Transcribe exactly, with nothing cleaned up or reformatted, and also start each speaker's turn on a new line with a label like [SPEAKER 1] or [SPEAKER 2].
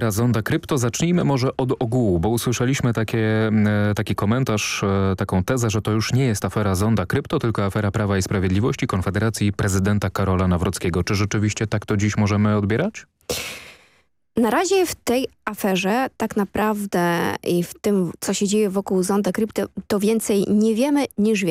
[SPEAKER 1] afera Zonda Krypto. Zacznijmy może od ogółu, bo usłyszeliśmy takie, taki komentarz, taką tezę, że to już nie jest afera Zonda Krypto, tylko afera Prawa i Sprawiedliwości, Konfederacji prezydenta Karola Nawrockiego. Czy rzeczywiście tak to dziś możemy odbierać?
[SPEAKER 2] Na razie w tej aferze tak naprawdę i w tym, co się dzieje wokół Zonda Krypto, to więcej nie wiemy niż wiemy.